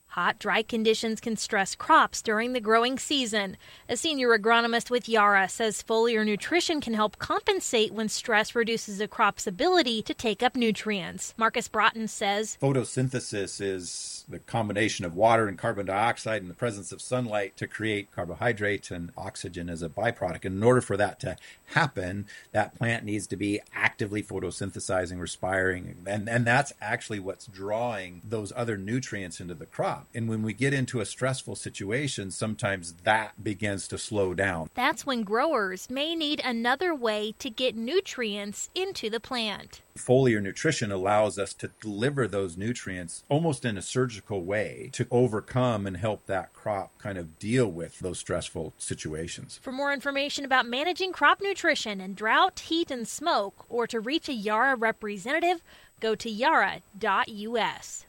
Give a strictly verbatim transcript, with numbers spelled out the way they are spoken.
Hot, dry conditions can stress crops during the growing season. A senior agronomist with Yara says foliar nutrition can help compensate when stress reduces a crop's ability to take up nutrients. Marcus Broughton says photosynthesis is the combination of water and carbon dioxide in the presence of sunlight to create carbohydrate and oxygen as a byproduct. And in order for that to happen, that plant needs to be actively photosynthesizing, respiring, and, and that's actually what's drawing those other nutrients into the crop. And when we get into a stressful situation, sometimes that begins to slow down. That's when growers may need another way to get nutrients into the plant. Foliar nutrition allows us to deliver those nutrients almost in a surgical way to overcome and help that crop kind of deal with those stressful situations. For more information about managing crop nutrition in drought, heat, and smoke, or to reach a Yara representative, go to yara dot U S.